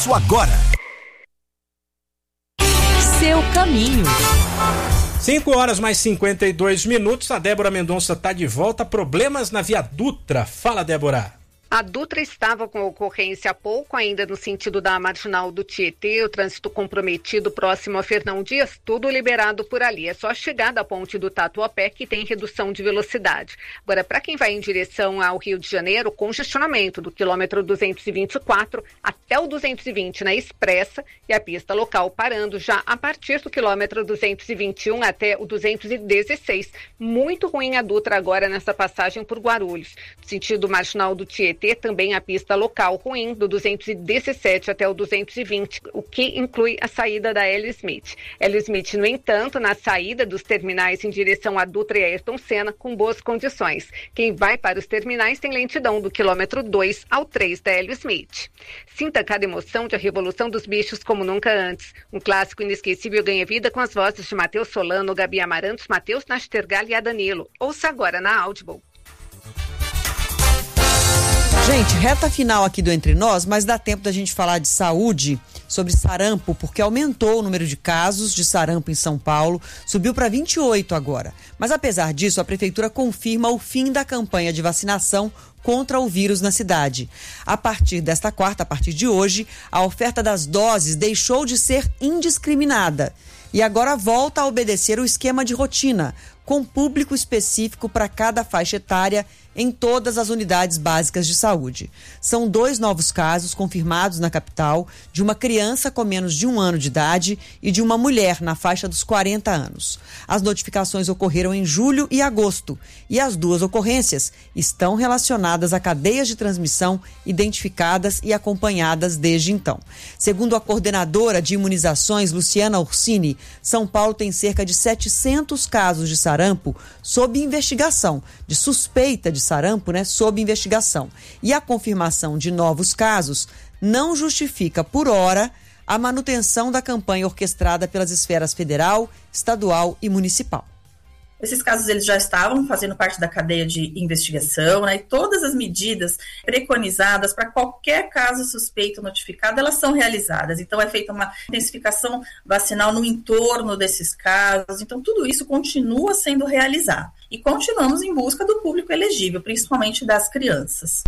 Agora. Seu caminho. 5h mais 52. A Débora Mendonça está de volta. Problemas na Via Dutra. Fala, Débora. A Dutra estava com ocorrência há pouco, ainda no sentido da marginal do Tietê, o trânsito comprometido próximo a Fernão Dias, tudo liberado por ali. É só chegar da ponte do Tatuapé que tem redução de velocidade. Agora, para quem vai em direção ao Rio de Janeiro, congestionamento do quilômetro 224 até o 220 na Expressa e a pista local parando já a partir do quilômetro 221 até o 216. Muito ruim a Dutra agora nessa passagem por Guarulhos. No sentido marginal do Tietê, também a pista local ruim, do 217 até o 220, o que inclui a saída da Hélio Smith. Hélio Smith, no entanto, na saída dos terminais em direção à Dutra e Ayrton Senna, com boas condições. Quem vai para os terminais tem lentidão do quilômetro 2 ao 3 da Hélio Smith. Sinta cada emoção de A Revolução dos Bichos como nunca antes. Um clássico inesquecível ganha vida com as vozes de Matheus Solano, Gabi Amarantos, Matheus Nastergal e Adanilo. Ouça agora na Audible. Gente, reta final aqui do Entre Nós, mas dá tempo da gente falar de saúde, sobre sarampo, porque aumentou o número de casos de sarampo em São Paulo, subiu para 28 agora. Mas apesar disso, a prefeitura confirma o fim da campanha de vacinação contra o vírus na cidade. A partir desta quarta, a partir de hoje, a oferta das doses deixou de ser indiscriminada e agora volta a obedecer o esquema de rotina, com público específico para cada faixa etária em todas as unidades básicas de saúde. São 2 novos casos confirmados na capital, de uma criança com menos de 1 ano de idade e de uma mulher na faixa dos 40 anos. As notificações ocorreram em julho e agosto, e as 2 ocorrências estão relacionadas a cadeias de transmissão identificadas e acompanhadas desde então. Segundo a coordenadora de imunizações, Luciana Orsini, São Paulo tem cerca de 700 casos de sarampo sob investigação, de suspeita de sarampo, sob investigação. E a confirmação de novos casos não justifica, por hora, a manutenção da campanha orquestrada pelas esferas federal, estadual e municipal. Esses casos eles já estavam fazendo parte da cadeia de investigação, e todas as medidas preconizadas para qualquer caso suspeito notificado, elas são realizadas. Então é feita uma intensificação vacinal no entorno desses casos, então tudo isso continua sendo realizado. E continuamos em busca do público elegível, principalmente das crianças.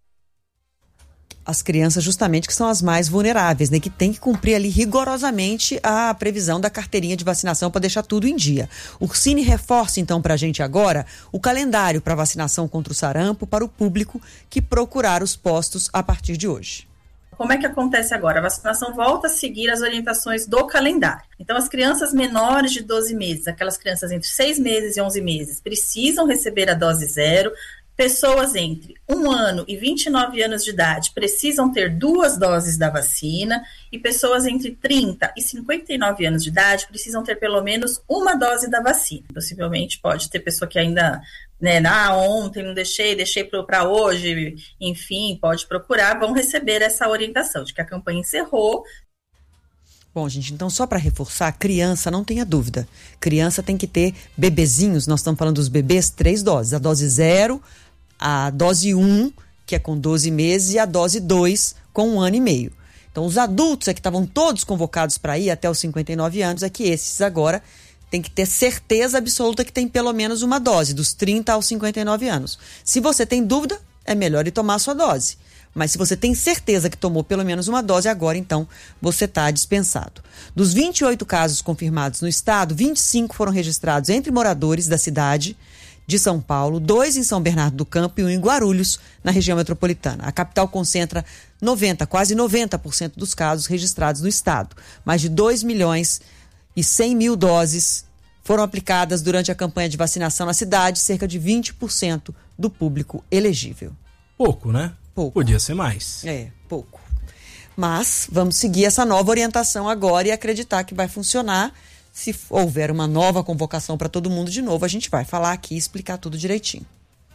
As crianças justamente que são as mais vulneráveis, que tem que cumprir ali rigorosamente a previsão da carteirinha de vacinação para deixar tudo em dia. O Ursini reforça então para a gente agora o calendário para vacinação contra o sarampo para o público que procurar os postos a partir de hoje. Como é que acontece agora? A vacinação volta a seguir as orientações do calendário. Então, as crianças menores de 12 meses, aquelas crianças entre 6 meses e 11 meses, precisam receber a dose 0. Pessoas entre 1 ano e 29 anos de idade precisam ter 2 doses da vacina e pessoas entre 30 e 59 anos de idade precisam ter pelo menos 1 dose da vacina. Possivelmente pode ter pessoa que ainda, ontem não deixei para hoje, enfim, pode procurar, vão receber essa orientação de que a campanha encerrou. Bom, gente, então só para reforçar, criança, não tenha dúvida, criança tem que ter bebezinhos, nós estamos falando dos bebês, 3 doses, a dose 0, a dose 1, que é com 12 meses, e a dose 2, com 1 ano e meio. Então, os adultos que estavam todos convocados para ir até os 59 anos, que esses agora têm que ter certeza absoluta que tem pelo menos 1 dose, dos 30 aos 59 anos. Se você tem dúvida, é melhor ir tomar a sua dose. Mas se você tem certeza que tomou pelo menos 1 dose, agora então você está dispensado. Dos 28 casos confirmados no estado, 25 foram registrados entre moradores da cidade de São Paulo, 2 em São Bernardo do Campo e 1 em Guarulhos, na região metropolitana. A capital concentra quase 90% dos casos registrados no estado. Mais de 2.100.000 doses foram aplicadas durante a campanha de vacinação na cidade, cerca de 20% do público elegível. Pouco, né? Pouco. Podia ser mais. Pouco. Mas vamos seguir essa nova orientação agora e acreditar que vai funcionar. Se houver uma nova convocação para todo mundo de novo, a gente vai falar aqui e explicar tudo direitinho.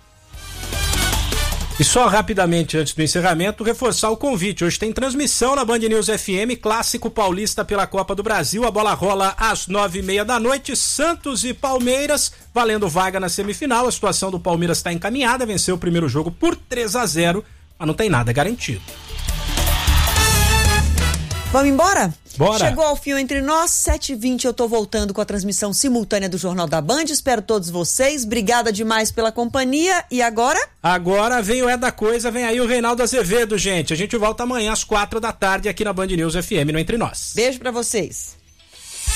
E só rapidamente, antes do encerramento, reforçar o convite. Hoje tem transmissão na Band News FM, Clássico Paulista pela Copa do Brasil. A bola rola às 9h30 da noite, Santos e Palmeiras, valendo vaga na semifinal. A situação do Palmeiras está encaminhada, venceu o primeiro jogo por 3-0, mas não tem nada garantido. Vamos embora? Bora. Chegou ao fim Entre Nós, 7h20, eu tô voltando com a transmissão simultânea do Jornal da Band. Espero todos vocês. Obrigada demais pela companhia. E agora? Agora vem o É da Coisa, vem aí o Reinaldo Azevedo, gente. A gente volta amanhã às 4 da tarde aqui na Band News FM no Entre Nós. Beijo pra vocês.